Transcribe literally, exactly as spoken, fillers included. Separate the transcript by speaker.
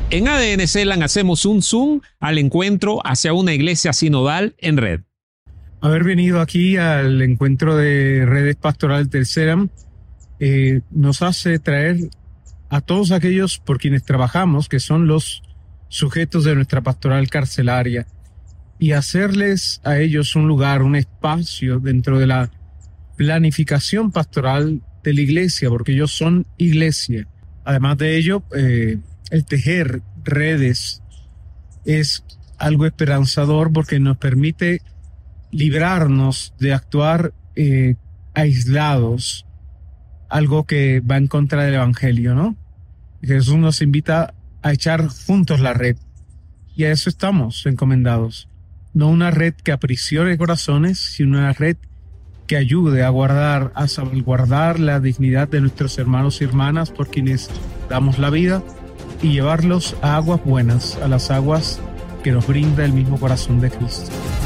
Speaker 1: En A D N Celán hacemos un zoom al encuentro hacia una iglesia sinodal en red.
Speaker 2: Haber venido aquí al encuentro de redes pastorales del Celán eh, nos hace traer a todos aquellos por quienes trabajamos, que son los sujetos de nuestra pastoral carcelaria, y hacerles a ellos un lugar, un espacio dentro de la planificación pastoral de la iglesia, porque ellos son iglesia. Además de ello, eh, el tejer redes es algo esperanzador porque nos permite librarnos de actuar eh, aislados, algo que va en contra del evangelio, ¿no? Jesús nos invita a echar juntos la red, y a eso estamos encomendados. No una red que aprisione corazones, sino una red que ayude a guardar, a salvaguardar la dignidad de nuestros hermanos y hermanas por quienes damos la vida, y llevarlos a aguas buenas, a las aguas que nos brinda el mismo corazón de Cristo.